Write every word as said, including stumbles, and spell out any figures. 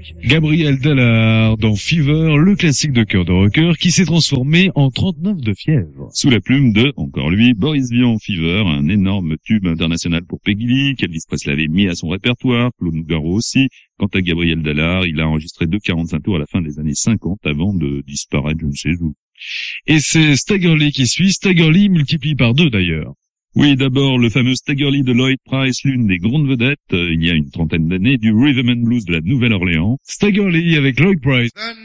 Gabriel Dallard dans Fever, le classique de cœur de rocker qui s'est transformé en trente-neuf de fièvre. Sous la plume de, encore lui, Boris Vian, Fever, un énorme tube international pour Peggy Lee, qu'Elvis Presley avait mis à son répertoire, Claude Nougaro aussi. Quant à Gabriel Dallard, il a enregistré deux quarante-cinq tours à la fin des années cinquante avant de disparaître je ne sais où. Et c'est Stagger Lee qui suit, Stagger Lee multiplié par deux d'ailleurs. Oui, d'abord, le fameux Stagger Lee de Lloyd Price, l'une des grandes vedettes, euh, il y a une trentaine d'années, du Rhythm and Blues de la Nouvelle-Orléans. Stagger Lee avec Lloyd Price.